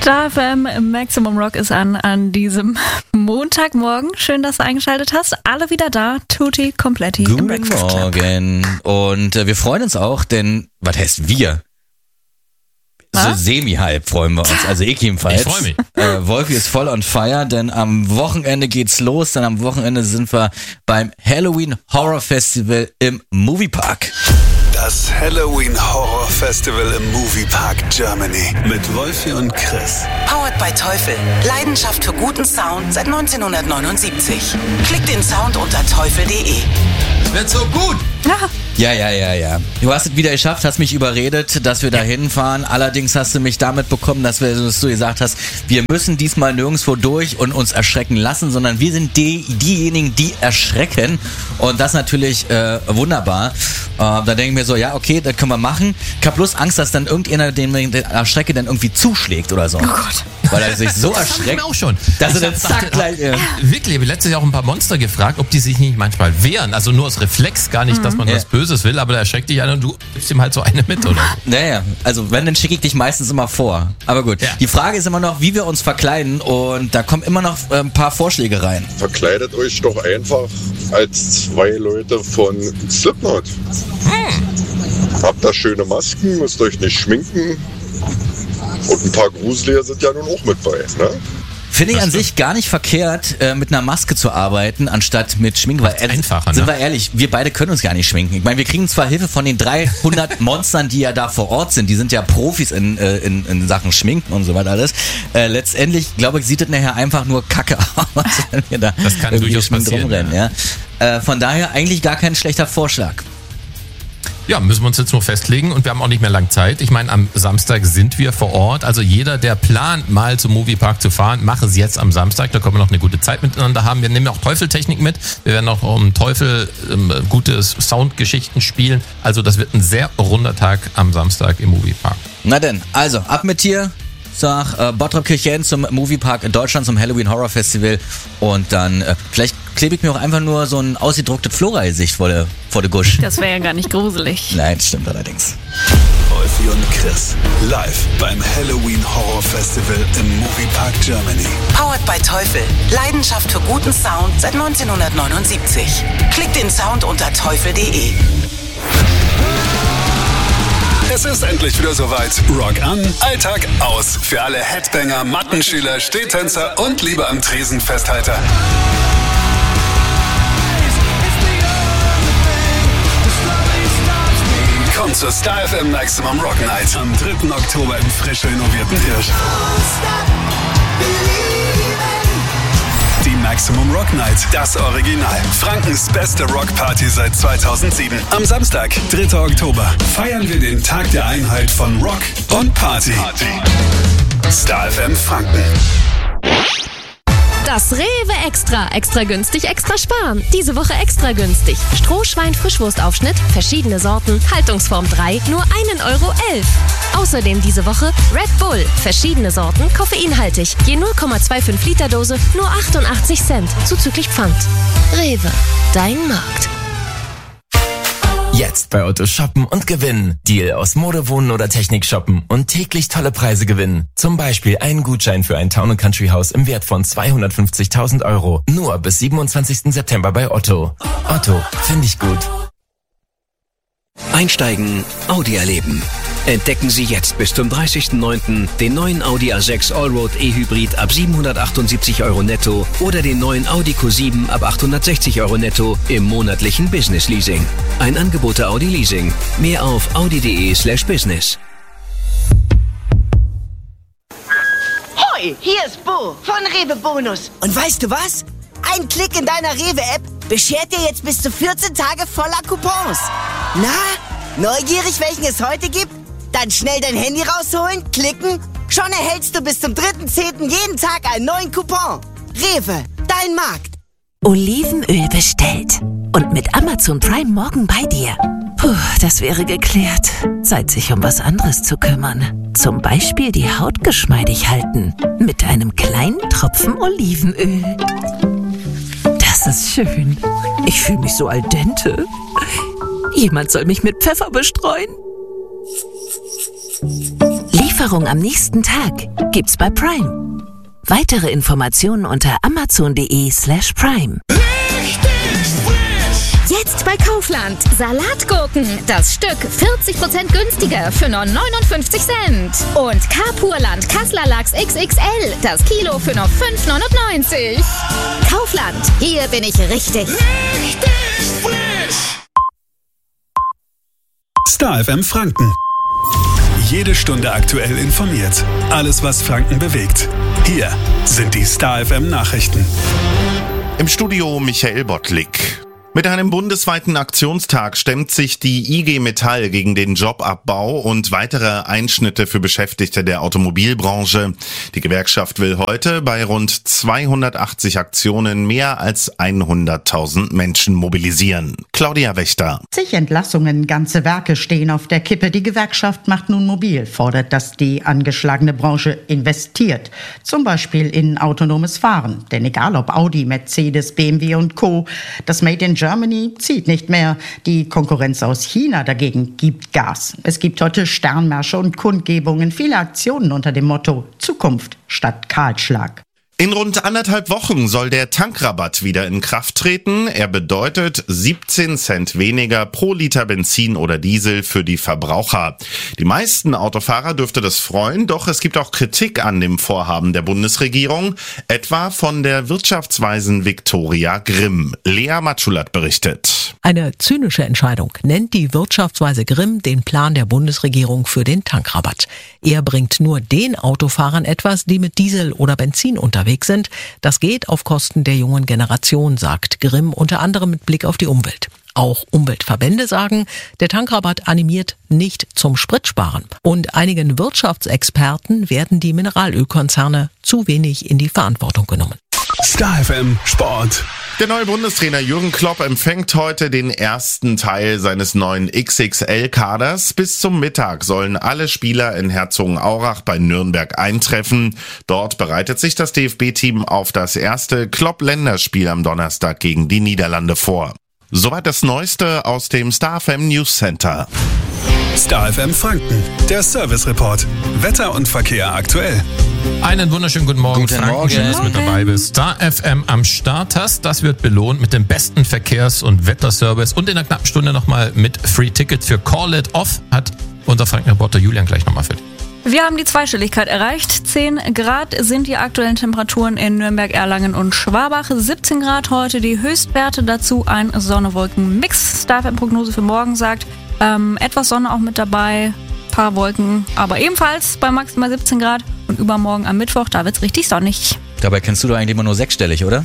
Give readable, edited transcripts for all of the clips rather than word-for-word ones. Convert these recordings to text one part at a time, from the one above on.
Star FM Maximum Rock ist an diesem Montagmorgen. Schön, dass du eingeschaltet hast. Alle wieder da. Tutti Kompletti im Breakfast Club. Guten Morgen. Und wir freuen uns auch, denn, was heißt wir? So semi-halb freuen wir uns, also ich jedenfalls. Ich freue mich. Wolfi ist voll on fire, denn am Wochenende geht's los, denn am Wochenende sind wir beim Halloween Horror Festival im Moviepark. Das Halloween Horror Festival im Moviepark Germany mit Wolfi und Chris. Powered by Teufel. Leidenschaft für guten Sound seit 1979. Klick den Sound unter teufel.de. Es wird so gut. Ja. Du hast es wieder geschafft, hast mich überredet, dass wir da hinfahren. Allerdings hast du mich damit bekommen, dass du gesagt hast, wir müssen diesmal nirgendwo durch und uns erschrecken lassen, sondern wir sind diejenigen, die erschrecken. Und das natürlich wunderbar. Da denke ich mir so, ja, okay, das können wir machen. Ich habe bloß Angst, dass dann irgendjemand, den ich erschrecke, dann irgendwie zuschlägt oder so. Oh Gott. Weil er sich so Das erschreckt, auch schon. dass er dann zack gleich... Wirklich, ich habe letztes Jahr auch ein paar Monster gefragt, ob die sich nicht manchmal wehren. Also nur aus Reflex, gar nicht, dass man was Böses will, aber da erschreckt dich einer und du gibst ihm halt so eine mit, oder? Naja, also wenn, dann schicke ich dich meistens immer vor. Aber gut, Die Frage ist immer noch, wie wir uns verkleiden, und da kommen immer noch ein paar Vorschläge rein. Verkleidet euch doch einfach als zwei Leute von Slipknot. Habt da schöne Masken, müsst euch nicht schminken. Und ein paar Gruseliger sind ja nun auch mit bei, ne? Finde ich an sich gar nicht verkehrt, mit einer Maske zu arbeiten, anstatt mit Schminken. Weil, einfacher, sind ne? wir ehrlich, wir beide können uns gar nicht schminken. Ich meine, wir kriegen zwar Hilfe von den 300 Monstern, die ja da vor Ort sind. Die sind ja Profis in Sachen Schminken und so weiter alles. Letztendlich, glaube ich, sieht es nachher einfach nur kacke aus, wenn wir da Das kann irgendwie durchaus geschminkt passieren, rumrennen. Ja. Von daher eigentlich gar kein schlechter Vorschlag. Ja, müssen wir uns jetzt nur festlegen und wir haben auch nicht mehr lang Zeit. Ich meine, am Samstag sind wir vor Ort. Also jeder, der plant, mal zum Moviepark zu fahren, mache es jetzt am Samstag. Da können wir noch eine gute Zeit miteinander haben. Wir nehmen auch Teufeltechnik mit. Wir werden auch um Teufel gute Soundgeschichten spielen. Also das wird ein sehr runder Tag am Samstag im Moviepark. Na denn, also ab mit dir. Nach Bottrop-Kirchhellen zum Moviepark in Deutschland, zum Halloween Horror Festival, und dann vielleicht klebe ich mir auch einfach nur so ein ausgedrucktes Flora-Gesicht vor der Gusch. Das wäre ja gar nicht gruselig. Nein, stimmt allerdings. Wolfi und Chris live beim Halloween Horror Festival im Moviepark Germany. Powered by Teufel. Leidenschaft für guten Sound seit 1979. Klick den Sound unter teufel.de. Es ist endlich wieder soweit. Rock an, Alltag aus. Für alle Headbanger, Mattenschüler, Stehtänzer und Liebe am Tresen Festhalter. Kommt zur Star FM Maximum Rock Night am 3. Oktober im frisch renovierten Hirsch. Die Maximum Rock Night, das Original. Frankens beste Rockparty seit 2007. Am Samstag, 3. Oktober, feiern wir den Tag der Einheit von Rock und Party. Star FM Franken. Das Rewe Extra. Extra günstig, extra sparen. Diese Woche extra günstig. Strohschwein Frischwurstaufschnitt, verschiedene Sorten, Haltungsform 3, nur 1,11 Euro. Außerdem diese Woche Red Bull, verschiedene Sorten, koffeinhaltig. Je 0,25 Liter Dose, nur 88 Cent, zuzüglich Pfand. Rewe, dein Markt. Jetzt bei Otto shoppen und gewinnen. Deal aus Mode, Wohnen oder Technik shoppen und täglich tolle Preise gewinnen. Zum Beispiel einen Gutschein für ein Town & Country Haus im Wert von 250.000 Euro. Nur bis 27. September bei Otto. Otto, finde ich gut. Einsteigen, Audi erleben. Entdecken Sie jetzt bis zum 30.09. den neuen Audi A6 Allroad E-Hybrid ab 778 Euro netto oder den neuen Audi Q7 ab 860 Euro netto im monatlichen Business Leasing. Ein Angebot der Audi Leasing. Mehr auf audi.de/business. Hoi, hier ist Bo von Rewe Bonus. Und weißt du was? Ein Klick in deiner Rewe-App beschert dir jetzt bis zu 14 Tage voller Coupons. Na, neugierig, welchen es heute gibt? Dann schnell dein Handy rausholen, klicken. Schon erhältst du bis zum 3.10. jeden Tag einen neuen Coupon. Rewe, dein Markt. Olivenöl bestellt. Und mit Amazon Prime morgen bei dir. Puh, das wäre geklärt. Zeit, sich um was anderes zu kümmern. Zum Beispiel die Haut geschmeidig halten. Mit einem kleinen Tropfen Olivenöl. Das ist schön. Ich fühle mich so al dente. Jemand soll mich mit Pfeffer bestreuen. Lieferung am nächsten Tag gibt's bei Prime. Weitere Informationen unter amazon.de/prime. Jetzt bei Kaufland. Salatgurken. Das Stück 40% günstiger für nur 59 Cent. Und Carpurland Kassler Lachs XXL. Das Kilo für nur 5,99. Kaufland. Hier bin ich richtig. Star FM Franken. Jede Stunde aktuell informiert. Alles, was Franken bewegt. Hier sind die Star FM Nachrichten. Im Studio Michael Bottlik. Mit einem bundesweiten Aktionstag stemmt sich die IG Metall gegen den Jobabbau und weitere Einschnitte für Beschäftigte der Automobilbranche. Die Gewerkschaft will heute bei rund 280 Aktionen mehr als 100.000 Menschen mobilisieren. Claudia Wächter. Zig Entlassungen, ganze Werke stehen auf der Kippe. Die Gewerkschaft macht nun mobil, fordert, dass die angeschlagene Branche investiert. Zum Beispiel in autonomes Fahren. Denn egal ob Audi, Mercedes, BMW und Co., das Made in Germany zieht nicht mehr. Die Konkurrenz aus China dagegen gibt Gas. Es gibt heute Sternmärsche und Kundgebungen, viele Aktionen unter dem Motto Zukunft statt Kahlschlag. In rund 1,5 Wochen soll der Tankrabatt wieder in Kraft treten. Er bedeutet 17 Cent weniger pro Liter Benzin oder Diesel für die Verbraucher. Die meisten Autofahrer dürfte das freuen, doch es gibt auch Kritik an dem Vorhaben der Bundesregierung, etwa von der Wirtschaftsweisen Viktoria Grimm. Lea Matschulat berichtet. Eine zynische Entscheidung nennt die Wirtschaftsweise Grimm den Plan der Bundesregierung für den Tankrabatt. Er bringt nur den Autofahrern etwas, die mit Diesel oder Benzin unterwegs sind. Das geht auf Kosten der jungen Generation, sagt Grimm, unter anderem mit Blick auf die Umwelt. Auch Umweltverbände sagen, der Tankrabatt animiert nicht zum Spritsparen. Und einigen Wirtschaftsexperten werden die Mineralölkonzerne zu wenig in die Verantwortung genommen. Star FM Sport. Der neue Bundestrainer Jürgen Klopp empfängt heute den ersten Teil seines neuen XXL-Kaders. Bis zum Mittag sollen alle Spieler in Herzogenaurach bei Nürnberg eintreffen. Dort bereitet sich das DFB-Team auf das erste Klopp-Länderspiel am Donnerstag gegen die Niederlande vor. Soweit das Neueste aus dem Star FM News Center. Star FM Franken, der Service Report. Wetter und Verkehr aktuell. Einen wunderschönen guten Morgen, Guten Franken. Morgen. Schön, dass du mit dabei bist. Star FM am Start hast. Das wird belohnt mit dem besten Verkehrs- und Wetterservice. Und in einer knappen Stunde nochmal mit Free Ticket für Call It Off hat unser Franken-Reporter Julian gleich nochmal für dich. Wir haben die Zweistelligkeit erreicht. 10 Grad sind die aktuellen Temperaturen in Nürnberg, Erlangen und Schwabach. 17 Grad heute die Höchstwerte, dazu ein Sonne-Wolken-Mix. Star FM-Prognose für morgen sagt, etwas Sonne auch mit dabei, paar Wolken, aber ebenfalls bei maximal 17 Grad. Und übermorgen am Mittwoch, da wird's richtig sonnig. Dabei kennst du doch eigentlich immer nur sechsstellig, oder?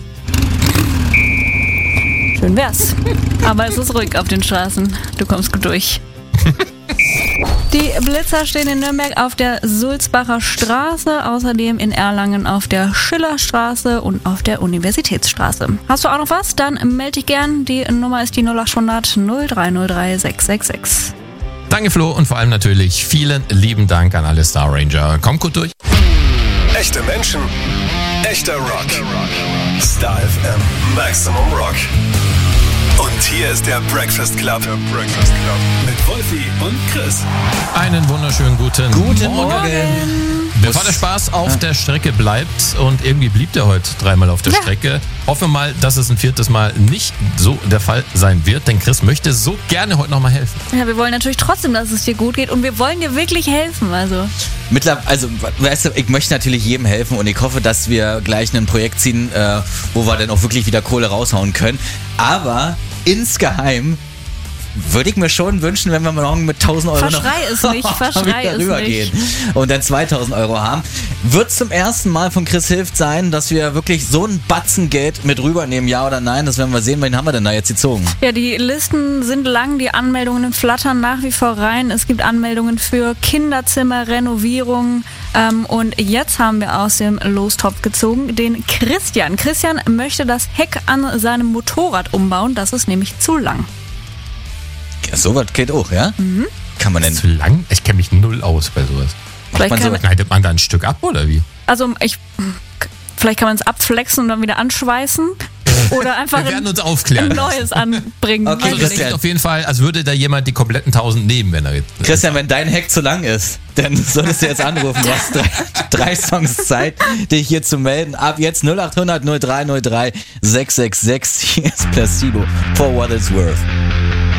Schön wär's. Aber es ist ruhig auf den Straßen. Du kommst gut durch. Die Blitzer stehen in Nürnberg auf der Sulzbacher Straße, außerdem in Erlangen auf der Schillerstraße und auf der Universitätsstraße. Hast du auch noch was? Dann melde dich gern. Die Nummer ist die 0800 0303 666. Danke Flo und vor allem natürlich vielen lieben Dank an alle Star Ranger. Kommt gut durch. Echte Menschen, echter Rock. Star FM Maximum Rock. Und hier ist der Breakfast Club. Mit Wolfi und Chris. Einen wunderschönen guten Morgen. Bevor der Spaß auf der Strecke bleibt, und irgendwie blieb der heute 3-mal auf der Strecke, hoffe mal, dass es ein 4. Mal nicht so der Fall sein wird, denn Chris möchte so gerne heute nochmal helfen. Ja, wir wollen natürlich trotzdem, dass es dir gut geht und wir wollen dir wirklich helfen. Also, weißt du, ich möchte natürlich jedem helfen und ich hoffe, dass wir gleich ein Projekt ziehen, wo wir dann auch wirklich wieder Kohle raushauen können. Aber insgeheim würde ich mir schon wünschen, wenn wir morgen mit 1.000 Euro Verschrei rübergehen und dann 2.000 Euro haben. Wird zum ersten Mal von Chris Hilft sein, dass wir wirklich so einen Batzen Geld mit rübernehmen, ja oder nein? Das werden wir sehen. Wen haben wir denn da jetzt gezogen? Ja, die Listen sind lang, die Anmeldungen flattern nach wie vor rein. Es gibt Anmeldungen für Kinderzimmer, Renovierung und jetzt haben wir aus dem Lostopf gezogen den Christian. Christian möchte das Heck an seinem Motorrad umbauen, das ist nämlich zu lang. Ja, sowas geht auch, ja? Mhm. Kann man denn... Zu lang? Ich kenne mich null aus bei sowas. Schneidet man da ein Stück ab oder wie? Also vielleicht kann man es abflexen und dann wieder anschweißen. Oder einfach Wir werden uns aufklären ein neues anbringen. Okay, Also das klingt auf jeden Fall, als würde da jemand die kompletten 1000 nehmen, wenn er jetzt. Christian, wenn dein Hack zu lang ist, dann solltest du jetzt anrufen. Du hast drei Songs Zeit, dich hier zu melden. Ab jetzt 0800 0303 666. Hier ist Placebo, For What It's Worth.